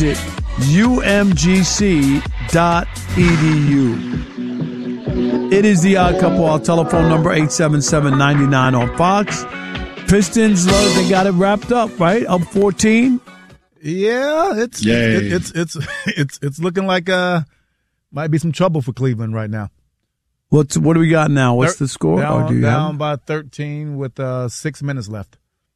umgc.edu. It is the Odd Couple. Our telephone number 877-99 on Fox. Pistons, they got it wrapped up, right? Up 14. Yeah, it's looking like might be some trouble for Cleveland right now. What do we got now? What's the score? Down by 13 with 6 minutes left.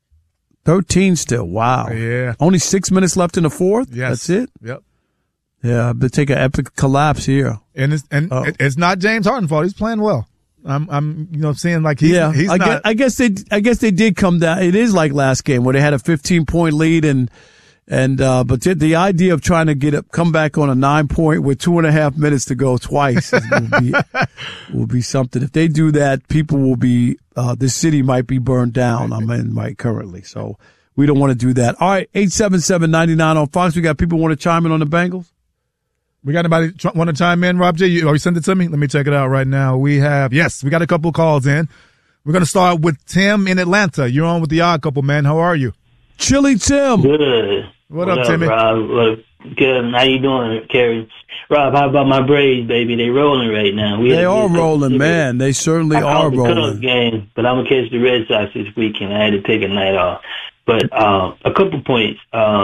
13 still. Wow. Yeah. Only 6 minutes left in the fourth? Yes. That's it? Yep. Yeah, but take an epic collapse here. And it's not James Harden's fault. He's playing well. I'm seeing like he's not. I guess they did come down. It is like last game where they had a 15-point lead but the idea of trying to come back on a 9-point with 2.5 minutes to go twice will be something. If they do that, people will be this city might be burned down. I'm in right currently, so we don't want to do that. All right, 877-99 on Fox. We got people want to chime in on the Bengals. We got anybody want to chime in, Rob J? You send it to me? Let me check it out right now. We got a couple of calls in. We're going to start with Tim in Atlanta. You're on with the Odd Couple, man. How are you? Chilly Tim. Good. What up, Timmy? Rob? Good. How you doing, Kerry? Rob, how about my Braves, baby? They rolling right now. They are rolling, man. They certainly are rolling. I caught the game, but I'm going to catch the Red Sox this weekend. I had to take a night off. But a couple points.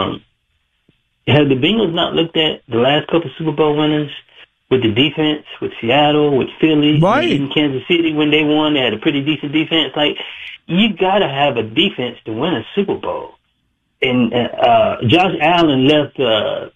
Have the Bengals not looked at the last couple Super Bowl winners with the defense, with Seattle, with Philly, right, in Kansas City when they won? They had a pretty decent defense. Like, you got to have a defense to win a Super Bowl. And Josh Allen left, the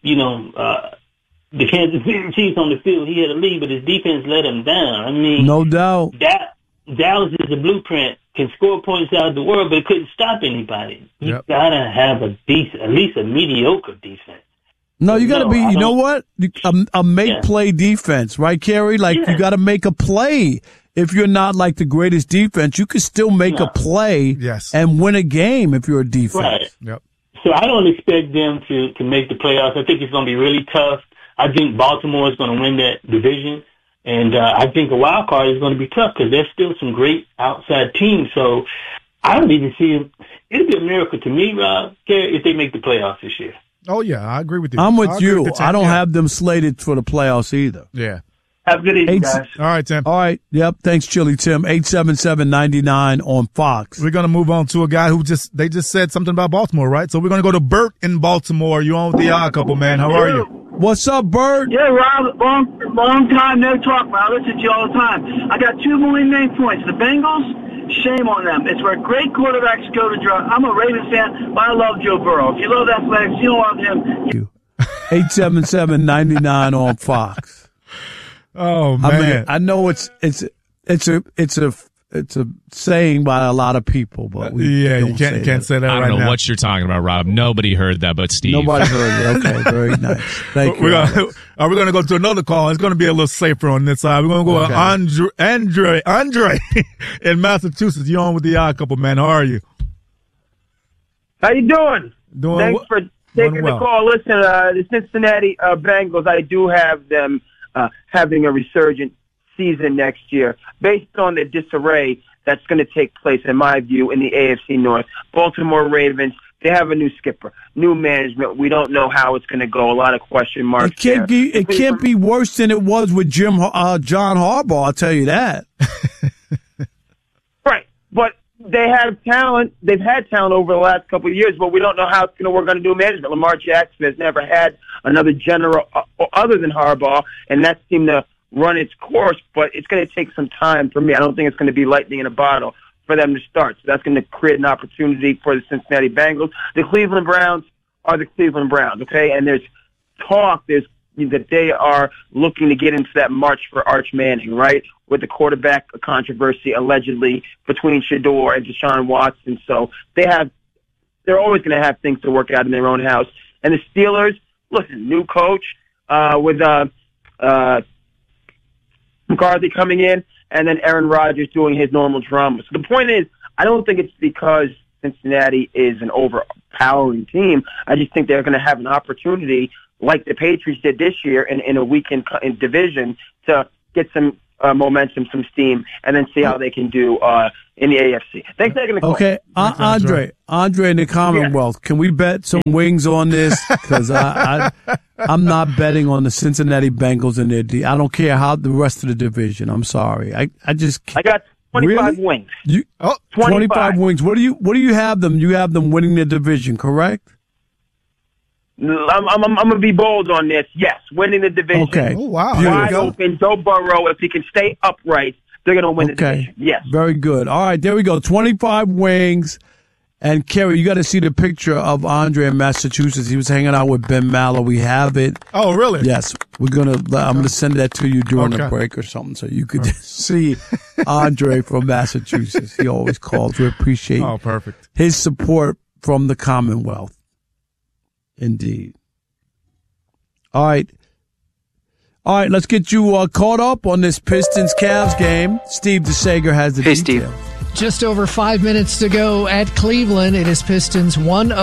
Kansas City Chiefs on the field. He had a lead, but his defense let him down. I mean, no doubt. Dallas is a blueprint, can score points out of the world, but it couldn't stop anybody. You gotta have a decent, at least a mediocre defense. No, you gotta be. You know what? A make play defense, right, Kerry? Like you gotta make a play. If you're not like the greatest defense, you can still make a play and win a game if you're a defense. Right. Yep. So I don't expect them to make the playoffs. I think it's going to be really tough. I think Baltimore is going to win that division. And I think a wild card is going to be tough because there's still some great outside teams. So I don't even see them. It'd be a miracle to me, Rob, if they make the playoffs this year. Oh, yeah, I agree with you. I'm with you. I don't have them slated for the playoffs either. Yeah. Have a good evening, guys. All right, Tim. All right. Yep. Thanks, Chili Tim. 877-99 on Fox. We're going to move on to a guy they just said something about Baltimore, right? So we're going to go to Bert in Baltimore. You on with the Odd Couple, man. How are you? What's up, Bert? Yeah, Rob. Long time no talk, man. I listen to you all the time. I got two main points. The Bengals, shame on them. It's where great quarterbacks go to draw. I'm a Ravens fan, but I love Joe Burrow. If you love athletics, you don't love him. 877-99 on Fox. Oh man! I mean, I know it's a saying by a lot of people, but you can't say that. I don't know what you're talking about, Rob. Nobody heard that, but Steve. Nobody heard it. Okay, very nice. Thank you. We're going to go to another call. It's going to be a little safer on this side. We're going to go with Andre in Massachusetts. You on with the Odd Couple, man? How are you? How you doing? Thanks for taking well. the call. Listen, the Cincinnati Bengals, I do have them having a resurgent season next year based on the disarray that's going to take place, in my view, in the AFC North. Baltimore Ravens, they have a new skipper, new management. We don't know how it's going to go. A lot of question marks. It can't be worse than it was with John Harbaugh, I'll tell you that. Right. But they have talent. They've had talent over the last couple of years, but we don't know how it's going to work on the new management. Lamar Jackson has never had another general other than Harbaugh, and that seemed to run its course, but it's going to take some time for me. I don't think it's going to be lightning in a bottle for them to start. So that's going to create an opportunity for the Cincinnati Bengals. The Cleveland Browns are the Cleveland Browns, okay? And there's talk that they are looking to get into that march for Arch Manning, right? With the quarterback controversy allegedly between Shador and Deshaun Watson. So they're always going to have things to work out in their own house. And the Steelers, listen, new coach with McCarthy coming in, and then Aaron Rodgers doing his normal drama. So the point is, I don't think it's because Cincinnati is an overpowering team. I just think they're going to have an opportunity, like the Patriots did this year in a weekend in division, to get some momentum, some steam, and then see how they can do in the AFC. Thanks for taking the call. Okay, Andre in the Commonwealth, can we bet some wings on this? Because I'm not betting on the Cincinnati Bengals and their I don't care how the rest of the division. I'm sorry. I got 25 really? wings. 25 wings. What do you have them? You have them winning the division, correct? I'm going to be bold on this. Yes, winning the division. Okay. Oh, wow. Wide open. Joe Burrow, if he can stay upright, they're going to win the division. Yes. Very good. All right, there we go. 25 wings. And, Kerry, you got to see the picture of Andre in Massachusetts. He was hanging out with Ben Maller. We have it. Oh, really? Yes. I'm going to send that to you during the break or something so you could just see Andre from Massachusetts. He always calls. We appreciate perfect. his support from the Commonwealth. Indeed. All right, let's get you caught up on this Pistons-Cavs game. Steve DeSager has the details. Steve. Just over 5 minutes to go at Cleveland. It is Pistons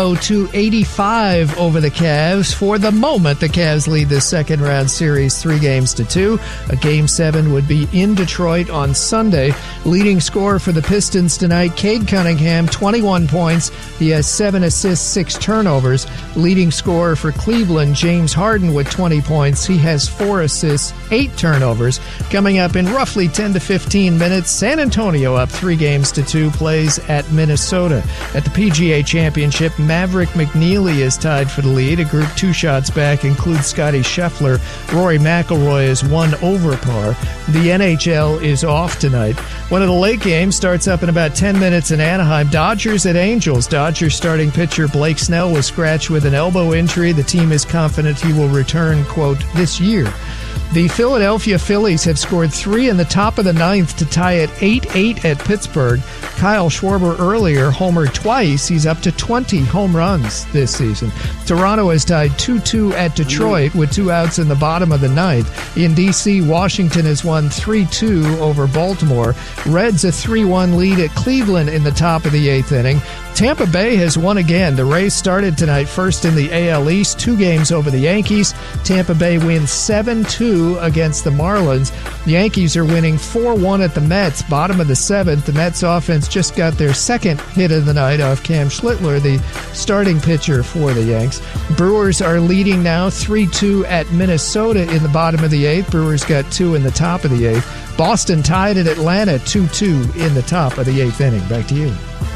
102-85 over the Cavs. For the moment, the Cavs lead the second round series 3-2. A Game 7 would be in Detroit on Sunday. Leading scorer for the Pistons tonight, Cade Cunningham, 21 points. He has 7 assists, 6 turnovers. Leading scorer for Cleveland, James Harden, with 20 points. He has 4 assists, 8 turnovers. Coming up in roughly 10 to 15 minutes, San Antonio up 3-2 plays at Minnesota. At the PGA Championship, Maverick McNeely is tied for the lead. A group 2 shots back includes Scotty Scheffler. Rory McIlroy is 1 over par. The NHL is off tonight. One of the late games starts up in about 10 minutes in Anaheim. Dodgers at Angels. Dodgers starting pitcher Blake Snell was scratched with an elbow injury. The team is confident he will return, quote, this year. The Philadelphia Phillies have scored 3 in the top of the 9th to tie at 8-8 at Pittsburgh. Kyle Schwarber earlier homered twice. He's up to 20 home runs this season. Toronto has tied 2-2 at Detroit with 2 outs in the bottom of the 9th. In D.C., Washington has won 3-2 over Baltimore. Reds a 3-1 lead at Cleveland in the top of the 8th inning. Tampa Bay has won again. The Rays started tonight first in the AL East, 2 games over the Yankees. Tampa Bay wins 7-2 against the Marlins. The Yankees are winning 4-1 at the Mets, bottom of the 7th. The Mets offense just got their second hit of the night off Cam Schlittler, the starting pitcher for the Yanks. Brewers are leading now 3-2 at Minnesota in the bottom of the 8th. Brewers got 2 in the top of the 8th. Boston tied at Atlanta 2-2 in the top of the 8th inning. Back to you.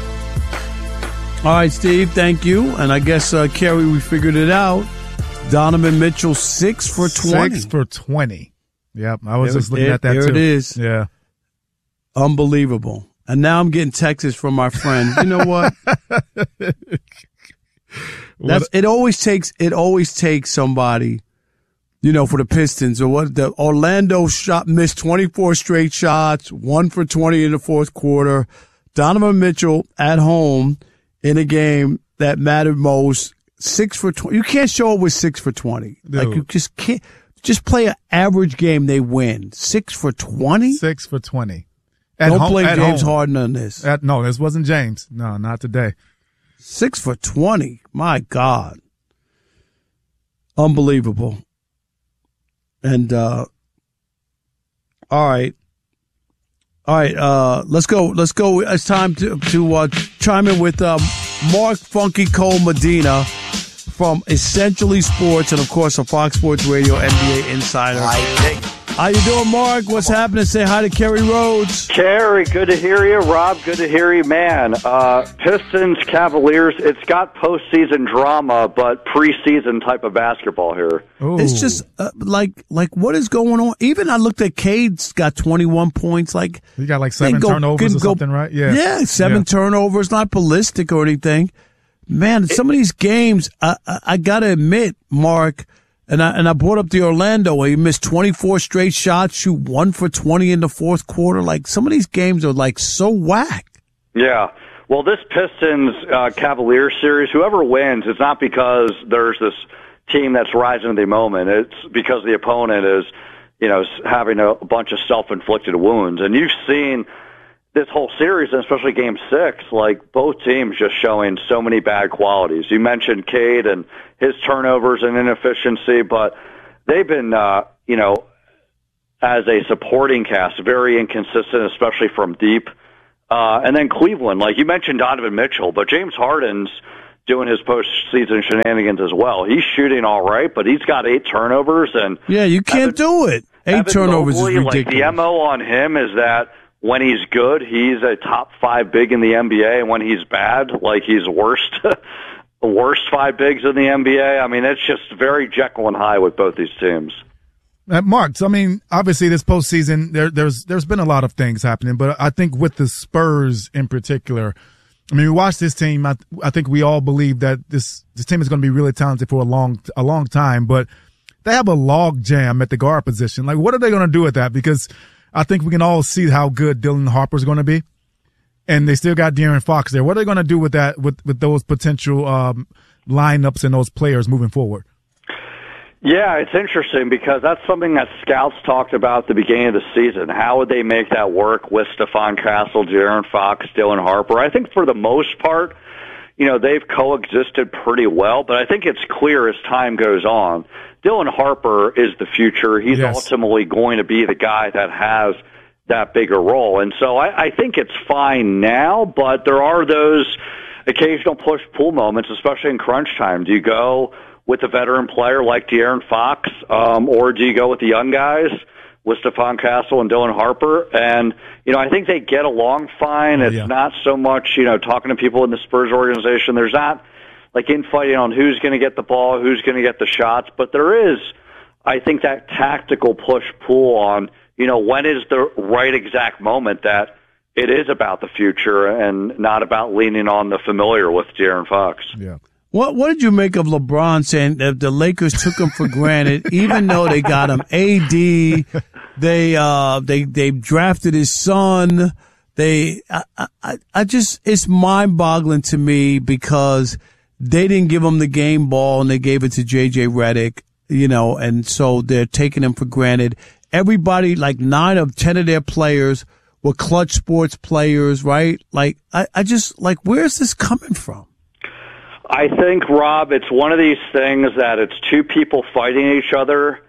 All right, Steve, thank you. And I guess, Kerry, we figured it out. Donovan Mitchell, 6 for 20. 6 for 20. Yep, I was just looking at that, too. There it is. Yeah. Unbelievable. And now I'm getting texts from my friend. You know what? It always takes somebody, for the Pistons or what. The Orlando missed 24 straight shots, 1 for 20 in the fourth quarter. Donovan Mitchell at home in a game that mattered most, 6 for 20. You can't show up with 6 for 20. Dude. Like, you just can't. Just play an average game, they win. 6 for 20? 6 for 20. Don't blame James Harden on this. No, this wasn't James. No, not today. 6 for 20. My God. Unbelievable. And, all right. Let's go. It's time to chime in with Mark Funky Cole Medina from Essentially Sports and, of course, a Fox Sports Radio NBA insider. How you doing, Mark? What's happening? Say hi to Kerry Rhodes. Kerry, good to hear you. Rob, good to hear you. Man, Pistons, Cavaliers, it's got postseason drama, but preseason type of basketball here. Ooh. It's just like what is going on? Even I looked at Cade's got 21 points. Like he got like 7 turnovers or something, right? Yeah, 7 turnovers. Not ballistic or anything. Man, some of these games, I gotta admit, Mark. And I brought up the Orlando where he missed 24 straight shots, shoot 1 for 20 in the fourth quarter. Like, some of these games are, like, so whack. Yeah. Well, this Pistons Cavaliers series, whoever wins, it's not because there's this team that's rising to the moment. It's because the opponent is, having a bunch of self-inflicted wounds. And you've seen this whole series, and especially Game 6, like both teams just showing so many bad qualities. You mentioned Cade and his turnovers and inefficiency, but they've been, as a supporting cast, very inconsistent, especially from deep. And then Cleveland, like you mentioned Donovan Mitchell, but James Harden's doing his postseason shenanigans as well. He's shooting all right, but he's got 8 turnovers. And yeah, you can't do it. 8 turnovers is ridiculous. Like the MO on him is that when he's good, he's a top 5 big in the NBA, and when he's bad, like he's worst 5 bigs in the NBA. I mean, it's just very Jekyll and Hyde with both these teams. Mark, so, I mean, obviously this postseason, there's been a lot of things happening, but I think with the Spurs in particular, I mean, we watched this team. I think we all believe that this team is going to be really talented for a long time, but they have a log jam at the guard position. Like, what are they going to do with that? Because I think we can all see how good Dylan Harper's going to be, and they still got De'Aaron Fox there. What are they going to do with that, with those potential lineups and those players moving forward? Yeah, it's interesting because that's something that scouts talked about at the beginning of the season. How would they make that work with Stephon Castle, De'Aaron Fox, Dylan Harper? I think for the most part, they've coexisted pretty well, but I think it's clear as time goes on, Dylan Harper is the future. He's ultimately going to be the guy that has that bigger role. And so I think it's fine now, but there are those occasional push-pull moments, especially in crunch time. Do you go with a veteran player like De'Aaron Fox, or do you go with the young guys with Stephon Castle and Dylan Harper? And, I think they get along fine. It's not so much, talking to people in the Spurs organization. There's not like infighting on who's going to get the ball, who's going to get the shots, but there is, I think, that tactical push-pull on, when is the right exact moment that it is about the future and not about leaning on the familiar with De'Aaron Fox. Yeah. What did you make of LeBron saying that the Lakers took him for granted, even though they got him AD, they drafted his son. It's mind-boggling to me because they didn't give him the game ball and they gave it to JJ Redick, and so they're taking him for granted. Everybody, like 9 of 10 of their players were clutch sports players, right? Like, I just, like, where's this coming from? I think, Rob, it's one of these things that it's 2 people fighting each other,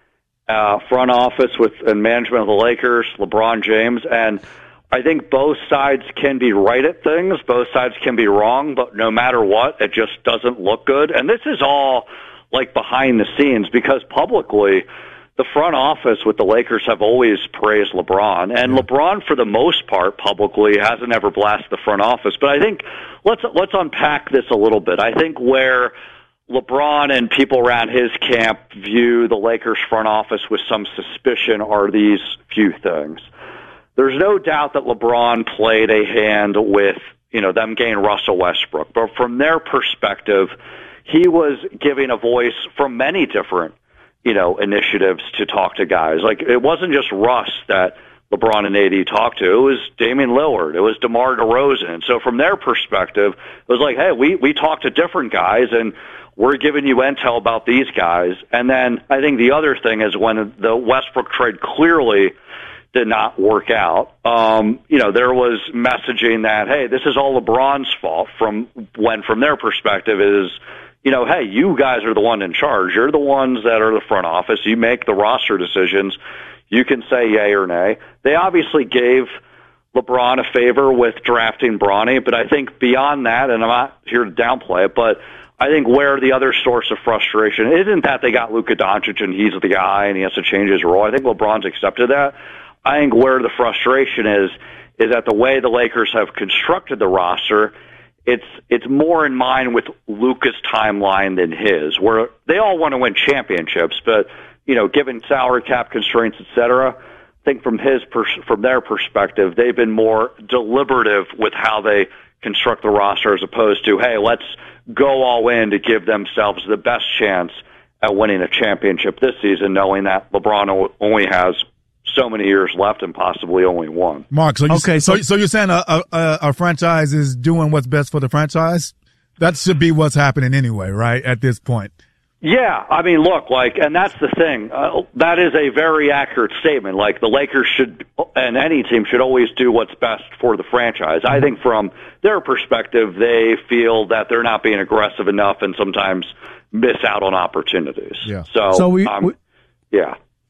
front office and management of the Lakers, LeBron James, and I think both sides can be right at things, both sides can be wrong, but no matter what, it just doesn't look good. And this is all like behind the scenes because publicly, the front office with the Lakers have always praised LeBron, and LeBron, for the most part, publicly hasn't ever blasted the front office. But I think let's unpack this a little bit. I think where LeBron and people around his camp view the Lakers front office with some suspicion are these few things. There's no doubt that LeBron played a hand with, them getting Russell Westbrook, but from their perspective, he was giving a voice from many different initiatives to talk to guys. Like, it wasn't just Russ that LeBron and AD talked to. It was Damian Lillard. It was DeMar DeRozan. So from their perspective, it was like, hey, we talked to different guys, and we're giving you intel about these guys. And then I think the other thing is when the Westbrook trade clearly did not work out, there was messaging that, hey, this is all LeBron's fault from their perspective is, hey, you guys are the one in charge. You're the ones that are the front office. You make the roster decisions. You can say yay or nay. They obviously gave LeBron a favor with drafting Bronny, but I think beyond that, and I'm not here to downplay it, but I think where the other source of frustration isn't that they got Luka Doncic and he's the guy and he has to change his role. I think LeBron's accepted that. I think where the frustration is that the way the Lakers have constructed the roster, it's more in line with Luka's timeline than his, where they all want to win championships, but given salary cap constraints, et cetera, I think from their perspective, they've been more deliberative with how they construct the roster as opposed to, hey, let's go all in to give themselves the best chance at winning a championship this season, knowing that LeBron only has so many years left and possibly only one. Mark, so you're saying a franchise is doing what's best for the franchise? That should be what's happening anyway, right, at this point? Yeah, I mean, look, and that's the thing. That is a very accurate statement. Like, the Lakers should, and any team should always do what's best for the franchise. I think from their perspective, they feel that they're not being aggressive enough and sometimes miss out on opportunities. Yeah. So, yeah.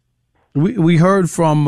We heard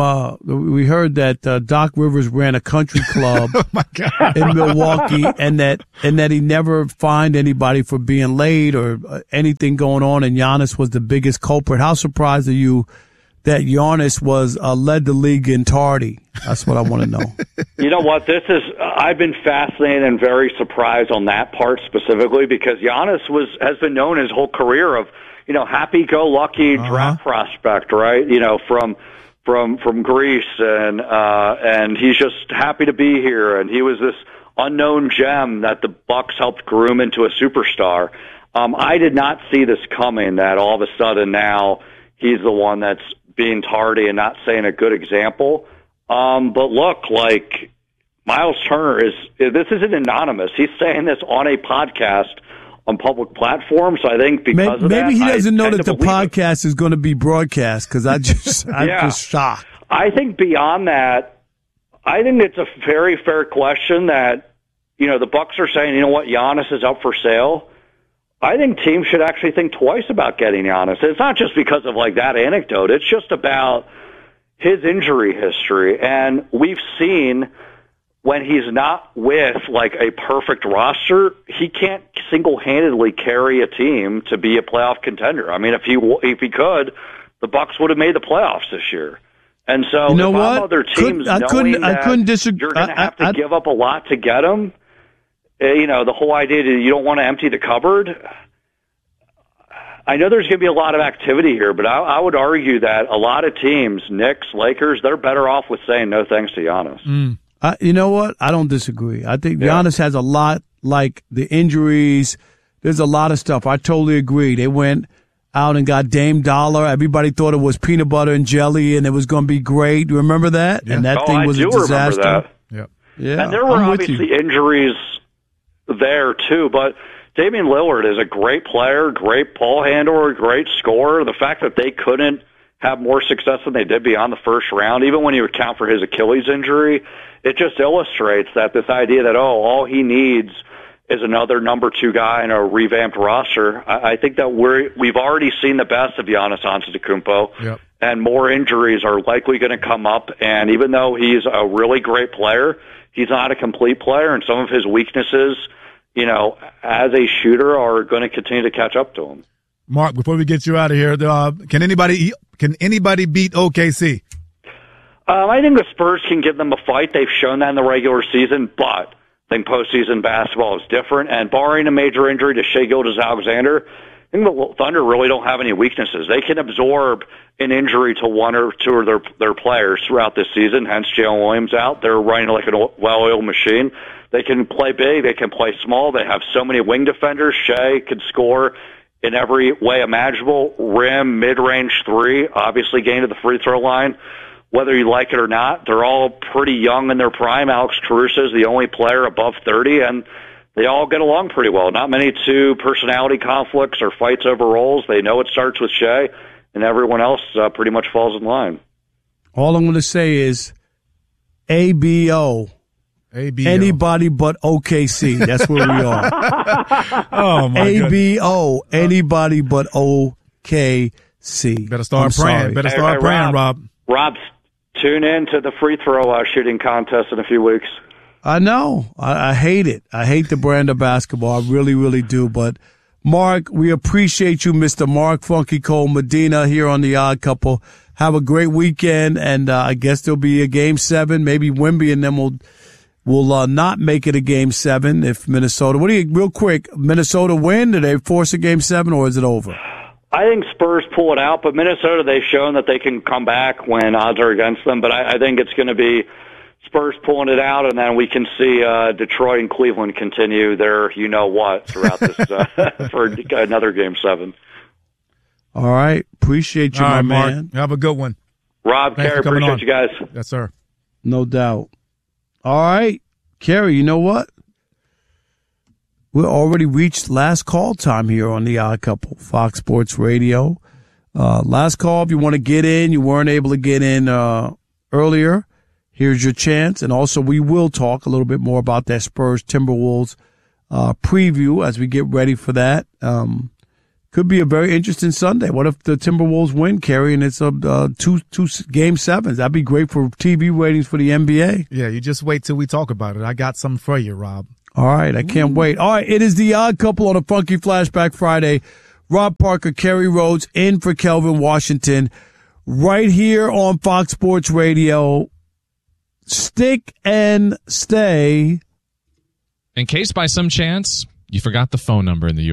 that Doc Rivers ran a country club in Milwaukee, and that he never fined anybody for being late or anything going on, and Giannis was the biggest culprit. How surprised are you that Giannis was led the league in tardy? That's what I want to know. You know what? I've been fascinated and very surprised on that part specifically, because Giannis has been known his whole career of, happy-go-lucky draft prospect, right? From Greece, and he's just happy to be here. And he was this unknown gem that the Bucks helped groom into a superstar. I did not see this coming, that all of a sudden now he's the one that's being tardy and not setting a good example. But look, like Miles Turner this isn't anonymous. He's saying this on a podcast on public platforms. So I think because of that, maybe he doesn't know that the podcast is going to be broadcast, because I'm just shocked. I think beyond that, I think it's a very fair question that, the Bucks are saying, you know what, Giannis is up for sale. I think teams should actually think twice about getting Giannis. It's not just because of like that anecdote. It's just about his injury history. And we've seen when he's not with like a perfect roster, he can't single-handedly carry a team to be a playoff contender. I mean, if he could, the Bucks would have made the playoffs this year. And so, other teams I couldn't disagree. You're going to have to give up a lot to get him. The whole idea that you don't want to empty the cupboard. I know there's going to be a lot of activity here, but I would argue that a lot of teams, Knicks, Lakers, they're better off with saying no thanks to Giannis. You know what? I don't disagree. I think Giannis has a lot, like the injuries. There's a lot of stuff. I totally agree. They went out and got Dame Dollar. Everybody thought it was peanut butter and jelly, and it was going to be great. You remember that? Yeah. And that thing was a disaster. Remember that. Yeah. And there were obviously injuries there too, but Damian Lillard is a great player, great ball handler, great scorer. The fact that they couldn't have more success than they did beyond the first round, even when you account for his Achilles injury, it just illustrates that this idea that, all he needs is another number 2 guy in a revamped roster. I think that we've already seen the best of Giannis Antetokounmpo, and more injuries are likely going to come up. And even though he's a really great player, he's not a complete player, and some of his weaknesses, as a shooter, are going to continue to catch up to him. Mark, before we get you out of here, can anybody beat OKC? I think the Spurs can give them a fight. They've shown that in the regular season, but I think postseason basketball is different. And barring a major injury to Shai Gilgeous-Alexander, I think the Thunder really don't have any weaknesses. They can absorb an injury to one or two of their players throughout this season, hence Jalen Williams out. They're running like a well-oiled machine. They can play big. They can play small. They have so many wing defenders. Shai can score in every way imaginable. Rim, mid-range 3, obviously getting to the free throw line. Whether you like it or not, they're all pretty young in their prime. Alex Caruso is the only player above 30, and they all get along pretty well. Not many personality conflicts or fights over roles. They know it starts with Shai, and everyone else pretty much falls in line. All I'm going to say is ABO. Anybody but OKC. That's where we are. Oh, my ABO. Anybody but OKC. Better start praying. Better start praying, Rob. Rob, tune in to the free throw shooting contest in a few weeks. I know. I hate it. I hate the brand of basketball. I really, really do. But, Mark, we appreciate you, Mr. Mark Funky Cole Medina, here on The Odd Couple. Have a great weekend, and I guess there'll be a Game 7. Maybe Wemby and them will not make it a Game 7 if Minnesota. Real quick, Minnesota win? Do they force a Game 7, or is it over? I think Spurs pull it out, but Minnesota, they've shown that they can come back when odds are against them. But I think it's going to be Spurs pulling it out, and then we can see Detroit and Cleveland continue their you-know-what throughout this for another Game 7. All right. Appreciate you, my Mark. man. Have a good one. Rob, Kerry, appreciate you guys. Yes, sir. No doubt. All right. Kerry, you know what? We already reached last call time here on The Odd Couple, Fox Sports Radio. Last call, if you want to get in, you weren't able to get in earlier, here's your chance. And also, we will talk a little bit more about that Spurs-Timberwolves preview as we get ready for that could be a very interesting Sunday. What if the Timberwolves win, Kerry, and it's two game sevens? That'd be great for TV ratings for the NBA. Yeah, you just wait till we talk about it. I got something for you, Rob. All right, I can't wait. All right, it is the Odd Couple on a Funky Flashback Friday. Rob Parker, Kerry Rhodes, in for Kelvin Washington, right here on Fox Sports Radio. Stick and stay. In case by some chance you forgot the phone number in the